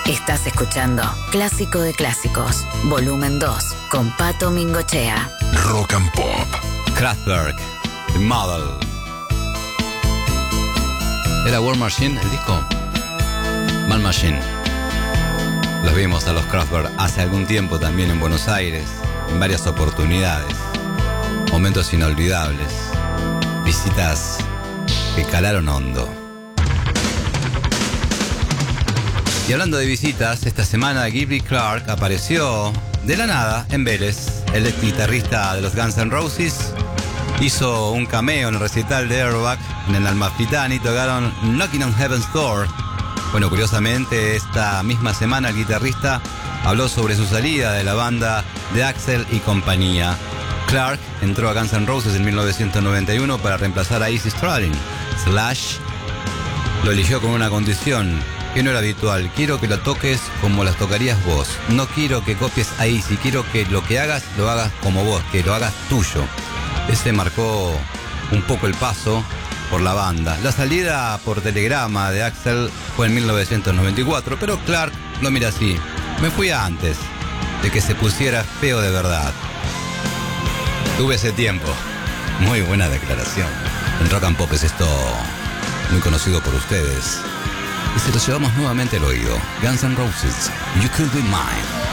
Estás escuchando Clásico de Clásicos, volumen 2, con Pato Mingochea. Rock and Pop. Kraftwerk, The Model. ¿Era War Machine el disco? Man Machine. Los vimos a los Kraftwerk hace algún tiempo también en Buenos Aires, en varias oportunidades. Momentos inolvidables. Visitas que calaron hondo. Y hablando de visitas, esta semana Gilby Clarke apareció de la nada en Vélez. El ex guitarrista de los Guns N' Roses hizo un cameo en el recital de Airbag en el Amalfitani, tocaron Knocking on Heaven's Door. Bueno, curiosamente, esta misma semana el guitarrista habló sobre su salida de la banda de Axl y compañía. Clarke entró a Guns N' Roses en 1991 para reemplazar a Izzy Stradlin. Slash lo eligió con una condición que no era habitual: quiero que lo toques como las tocarías vos. No quiero que copies a Izzy, quiero que lo que hagas, lo hagas como vos, que lo hagas tuyo. Ese marcó un poco el paso por la banda. La salida por telegrama de Axl fue en 1994, pero Clarke lo mira así: me fui antes de que se pusiera feo de verdad. Tuve ese tiempo. Muy buena declaración. En Rock and Pop es esto muy conocido por ustedes. Y se lo llevamos nuevamente al oído. Guns N' Roses, You Could Be Mine.